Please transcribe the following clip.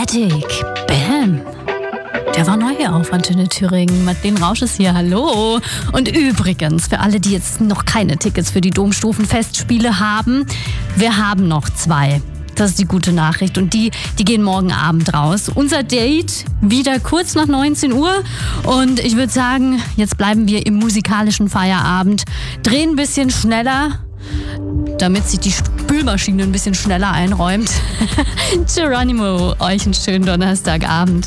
Static, Bam. Der war neu hier auf Antenne Thüringen. Madeleine Rausch ist hier, hallo. Und übrigens, für alle, die jetzt noch keine Tickets für die Domstufenfestspiele haben, wir haben noch 2. Das ist die gute Nachricht. Und die gehen morgen Abend raus. Unser Date wieder kurz nach 19 Uhr. Und ich würde sagen, jetzt bleiben wir im musikalischen Feierabend. Drehen ein bisschen schneller, damit sich die Spülmaschine ein bisschen schneller einräumt. Geronimo, euch einen schönen Donnerstagabend.